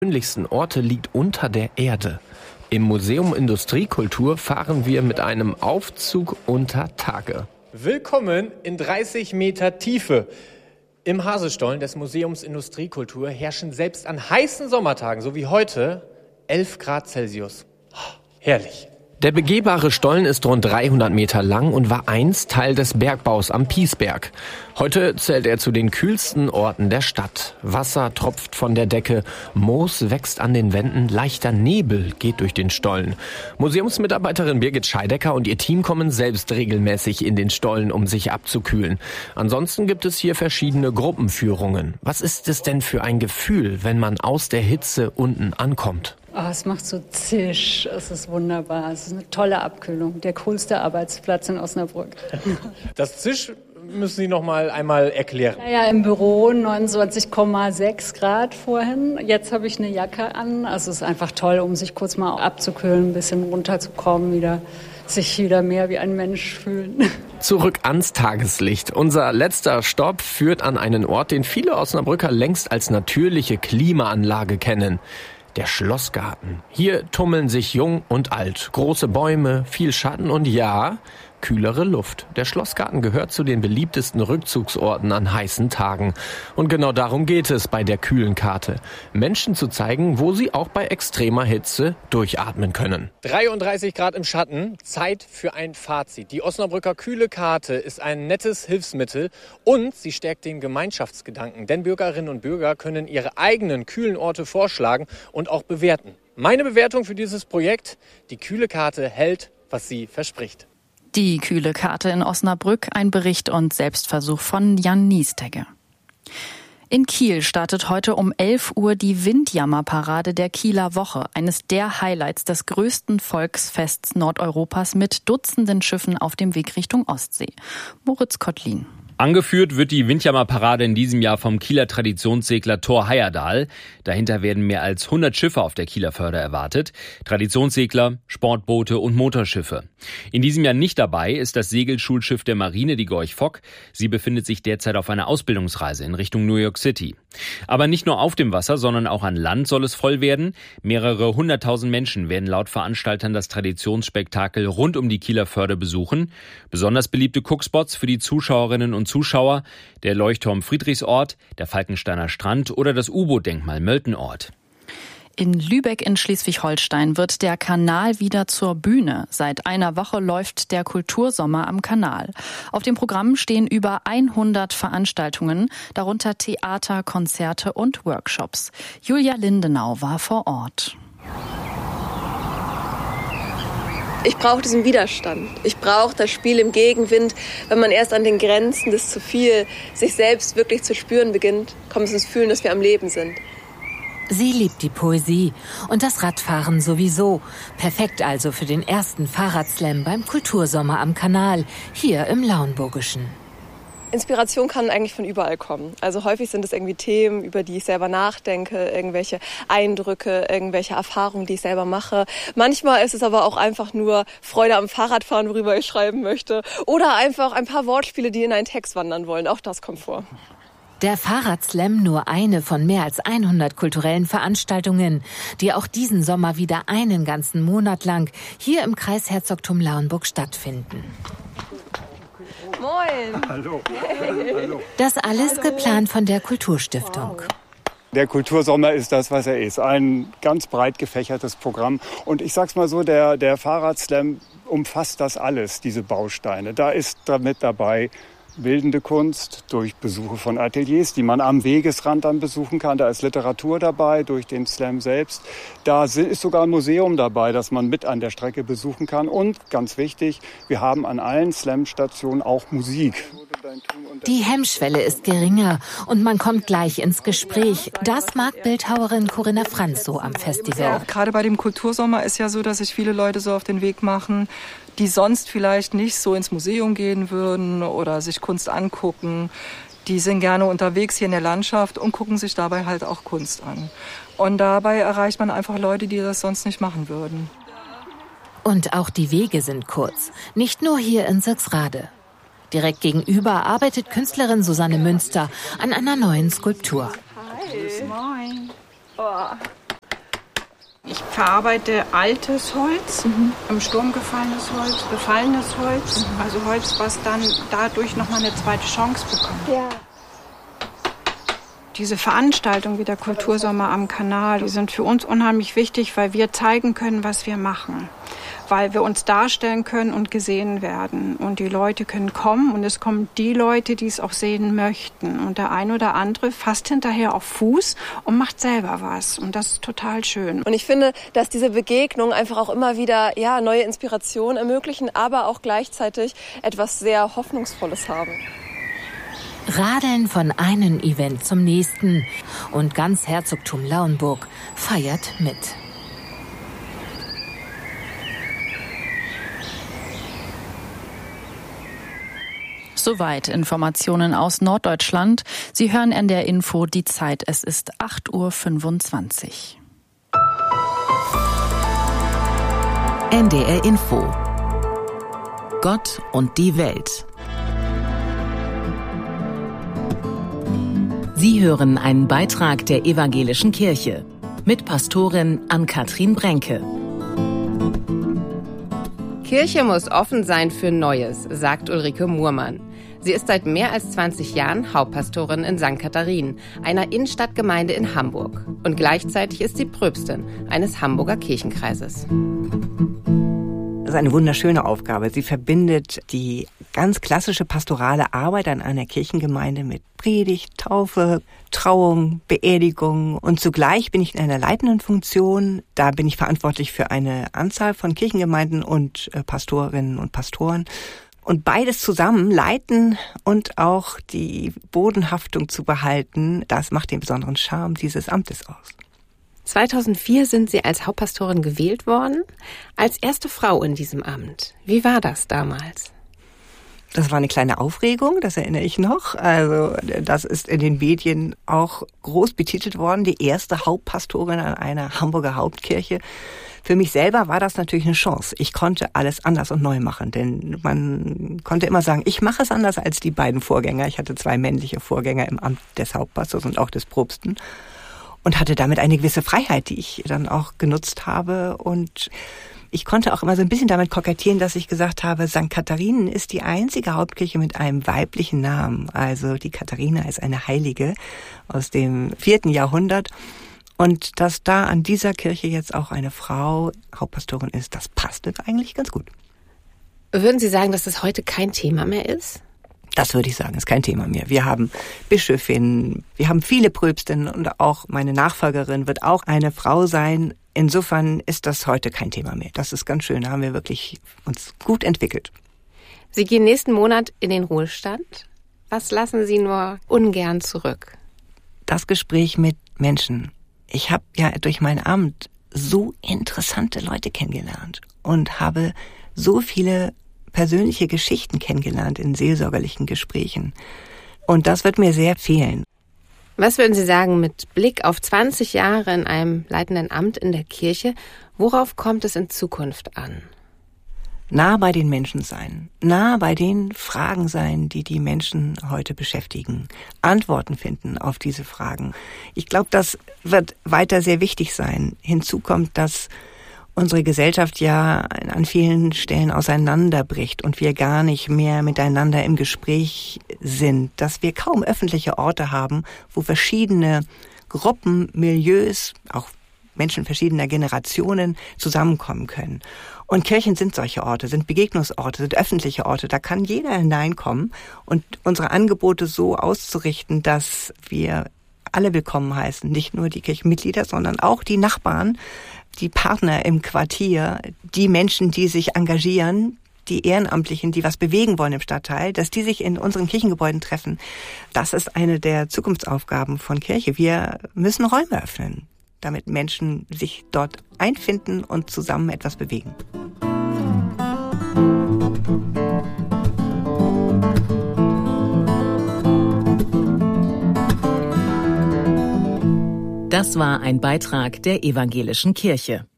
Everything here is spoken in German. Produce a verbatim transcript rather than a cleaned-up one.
gewöhnlichsten Orte liegt unter der Erde. Im Museum Industriekultur fahren wir mit einem Aufzug unter Tage. Willkommen in dreißig Meter Tiefe. Im Hasestollen des Museums Industriekultur herrschen selbst an heißen Sommertagen, so wie heute, elf Grad Celsius. Oh, herrlich. Der begehbare Stollen ist rund dreihundert Meter lang und war einst Teil des Bergbaus am Piesberg. Heute zählt er zu den kühlsten Orten der Stadt. Wasser tropft von der Decke, Moos wächst an den Wänden, leichter Nebel geht durch den Stollen. Museumsmitarbeiterin Birgit Scheidecker und ihr Team kommen selbst regelmäßig in den Stollen, um sich abzukühlen. Ansonsten gibt es hier verschiedene Gruppenführungen. Was ist es denn für ein Gefühl, wenn man aus der Hitze unten ankommt? Oh, es macht so zisch, es ist wunderbar, es ist eine tolle Abkühlung, der coolste Arbeitsplatz in Osnabrück. Das Zisch müssen Sie noch mal einmal erklären. Ja, ja, im Büro neunundzwanzig Komma sechs Grad vorhin, jetzt habe ich eine Jacke an, also es ist einfach toll, um sich kurz mal abzukühlen, ein bisschen runterzukommen, wieder sich wieder mehr wie ein Mensch fühlen. Zurück ans Tageslicht. Unser letzter Stopp führt an einen Ort, den viele Osnabrücker längst als natürliche Klimaanlage kennen. Der Schlossgarten. Hier tummeln sich Jung und Alt. Große Bäume, viel Schatten und ja, kühlere Luft. Der Schlossgarten gehört zu den beliebtesten Rückzugsorten an heißen Tagen. Und genau darum geht es bei der kühlen Karte. Menschen zu zeigen, wo sie auch bei extremer Hitze durchatmen können. dreiunddreißig Grad im Schatten, Zeit für ein Fazit. Die Osnabrücker kühle Karte ist ein nettes Hilfsmittel und sie stärkt den Gemeinschaftsgedanken. Denn Bürgerinnen und Bürger können ihre eigenen kühlen Orte vorschlagen und auch bewerten. Meine Bewertung für dieses Projekt: die kühle Karte hält, was sie verspricht. Die kühle Karte in Osnabrück, ein Bericht und Selbstversuch von Jan Niestegge. In Kiel startet heute um elf Uhr die Windjammerparade der Kieler Woche, eines der Highlights des größten Volksfests Nordeuropas mit Dutzenden Schiffen auf dem Weg Richtung Ostsee. Moritz Kottlin. Angeführt wird die Windjammerparade in diesem Jahr vom Kieler Traditionssegler Thor Heyerdahl. Dahinter werden mehr als hundert Schiffe auf der Kieler Förde erwartet. Traditionssegler, Sportboote und Motorschiffe. In diesem Jahr nicht dabei ist das Segelschulschiff der Marine, die Gorch Fock. Sie befindet sich derzeit auf einer Ausbildungsreise in Richtung New York City. Aber nicht nur auf dem Wasser, sondern auch an Land soll es voll werden. Mehrere hunderttausend Menschen werden laut Veranstaltern das Traditionsspektakel rund um die Kieler Förde besuchen. Besonders beliebte Guckspots für die Zuschauerinnen und Zuschauer, der Leuchtturm Friedrichsort, der Falkensteiner Strand oder das U-Boot-Denkmal Möltenort. In Lübeck in Schleswig-Holstein wird der Kanal wieder zur Bühne. Seit einer Woche läuft der Kultursommer am Kanal. Auf dem Programm stehen über hundert Veranstaltungen, darunter Theater, Konzerte und Workshops. Julia Lindenau war vor Ort. Ich brauche diesen Widerstand. Ich brauche das Spiel im Gegenwind. Wenn man erst an den Grenzen des zu viel sich selbst wirklich zu spüren beginnt, kommt es ins Fühlen, dass wir am Leben sind. Sie liebt die Poesie und das Radfahren sowieso. Perfekt also für den ersten Fahrradslam beim Kultursommer am Kanal, hier im Lauenburgischen. Inspiration kann eigentlich von überall kommen. Also häufig sind es irgendwie Themen, über die ich selber nachdenke, irgendwelche Eindrücke, irgendwelche Erfahrungen, die ich selber mache. Manchmal ist es aber auch einfach nur Freude am Fahrradfahren, worüber ich schreiben möchte. Oder einfach ein paar Wortspiele, die in einen Text wandern wollen. Auch das kommt vor. Der Fahrradslam nur eine von mehr als hundert kulturellen Veranstaltungen, die auch diesen Sommer wieder einen ganzen Monat lang hier im Kreisherzogtum Lauenburg stattfinden. Moin! Hallo. Hey. Das alles Hallo. Geplant von der Kulturstiftung. Der Kultursommer ist das, was er ist. Ein ganz breit gefächertes Programm. Und ich sag's mal so, der, der Fahrradslam umfasst das alles, diese Bausteine. Da ist damit dabei bildende Kunst durch Besuche von Ateliers, die man am Wegesrand dann besuchen kann. Da ist Literatur dabei, durch den Slam selbst. Da ist sogar ein Museum dabei, das man mit an der Strecke besuchen kann. Und ganz wichtig, wir haben an allen Slam-Stationen auch Musik. Die Hemmschwelle ist geringer und man kommt gleich ins Gespräch. Das mag Bildhauerin Corinna Franz so am Festival. Ja, gerade bei dem Kultursommer ist ja so, dass sich viele Leute so auf den Weg machen, die sonst vielleicht nicht so ins Museum gehen würden oder sich Kunst angucken. Die sind gerne unterwegs hier in der Landschaft und gucken sich dabei halt auch Kunst an. Und dabei erreicht man einfach Leute, die das sonst nicht machen würden. Und auch die Wege sind kurz. Nicht nur hier in Sixrade. Direkt gegenüber arbeitet Künstlerin Susanne Münster an einer neuen Skulptur. Hi. Moin. Oh. Ich verarbeite altes Holz, mhm. im Sturm gefallenes Holz, befallenes Holz, mhm. also Holz, was dann dadurch nochmal eine zweite Chance bekommt. Ja. Diese Veranstaltungen wie der Kultursommer am Kanal, die sind für uns unheimlich wichtig, weil wir zeigen können, was wir machen. Weil wir uns darstellen können und gesehen werden. Und die Leute können kommen und es kommen die Leute, die es auch sehen möchten. Und der ein oder andere fasst hinterher auf Fuß und macht selber was. Und das ist total schön. Und ich finde, dass diese Begegnungen einfach auch immer wieder ja, neue Inspirationen ermöglichen, aber auch gleichzeitig etwas sehr Hoffnungsvolles haben. Radeln von einem Event zum nächsten. Und ganz Herzogtum Lauenburg feiert mit. Soweit Informationen aus Norddeutschland. Sie hören N D R Info die Zeit. Es ist acht Uhr fünfundzwanzig. N D R Info. Gott und die Welt. Sie hören einen Beitrag der Evangelischen Kirche mit Pastorin Ann-Kathrin Brenke. Kirche muss offen sein für Neues, sagt Ulrike Muhrmann. Sie ist seit mehr als zwanzig Jahren Hauptpastorin in Sankt Katharin, einer Innenstadtgemeinde in Hamburg. Und gleichzeitig ist sie Pröpstin eines Hamburger Kirchenkreises. Das ist eine wunderschöne Aufgabe. Sie verbindet die ganz klassische pastorale Arbeit an einer Kirchengemeinde mit Predigt, Taufe, Trauung, Beerdigung. Und zugleich bin ich in einer leitenden Funktion. Da bin ich verantwortlich für eine Anzahl von Kirchengemeinden und äh, Pastorinnen und Pastoren. Und beides zusammen, leiten und auch die Bodenhaftung zu behalten, das macht den besonderen Charme dieses Amtes aus. zweitausendvier sind Sie als Hauptpastorin gewählt worden, als erste Frau in diesem Amt. Wie war das damals? Das war eine kleine Aufregung, das erinnere ich noch. Also das ist in den Medien auch groß betitelt worden, die erste Hauptpastorin an einer Hamburger Hauptkirche. Für mich selber war das natürlich eine Chance. Ich konnte alles anders und neu machen, denn man konnte immer sagen, ich mache es anders als die beiden Vorgänger. Ich hatte zwei männliche Vorgänger im Amt des Hauptpastors und auch des Propsten und hatte damit eine gewisse Freiheit, die ich dann auch genutzt habe. Und ich konnte auch immer so ein bisschen damit kokettieren, dass ich gesagt habe, Sankt Katharinen ist die einzige Hauptkirche mit einem weiblichen Namen. Also die Katharina ist eine Heilige aus dem vierten Jahrhundert. Und dass da an dieser Kirche jetzt auch eine Frau Hauptpastorin ist, das passte eigentlich ganz gut. Würden Sie sagen, dass das heute kein Thema mehr ist? Das würde ich sagen, ist kein Thema mehr. Wir haben Bischöfinnen, wir haben viele Pröpstinnen und auch meine Nachfolgerin wird auch eine Frau sein. Insofern ist das heute kein Thema mehr. Das ist ganz schön, da haben wir wirklich uns gut entwickelt. Sie gehen nächsten Monat in den Ruhestand. Was lassen Sie nur ungern zurück? Das Gespräch mit Menschen. Ich habe ja durch mein Amt so interessante Leute kennengelernt und habe so viele persönliche Geschichten kennengelernt in seelsorgerlichen Gesprächen. Und das wird mir sehr fehlen. Was würden Sie sagen mit Blick auf zwanzig Jahre in einem leitenden Amt in der Kirche? Worauf kommt es in Zukunft an? Nah bei den Menschen sein, nah bei den Fragen sein, die die Menschen heute beschäftigen, Antworten finden auf diese Fragen. Ich glaube, das wird weiter sehr wichtig sein. Hinzu kommt, dass unsere Gesellschaft ja an vielen Stellen auseinanderbricht und wir gar nicht mehr miteinander im Gespräch sind, dass wir kaum öffentliche Orte haben, wo verschiedene Gruppen, Milieus, auch Menschen verschiedener Generationen zusammenkommen können. Und Kirchen sind solche Orte, sind Begegnungsorte, sind öffentliche Orte. Da kann jeder hineinkommen und unsere Angebote so auszurichten, dass wir alle willkommen heißen. Nicht nur die Kirchenmitglieder, sondern auch die Nachbarn, die Partner im Quartier, die Menschen, die sich engagieren, die Ehrenamtlichen, die was bewegen wollen im Stadtteil, dass die sich in unseren Kirchengebäuden treffen. Das ist eine der Zukunftsaufgaben von Kirche. Wir müssen Räume öffnen, damit Menschen sich dort einfinden und zusammen etwas bewegen. Das war ein Beitrag der Evangelischen Kirche.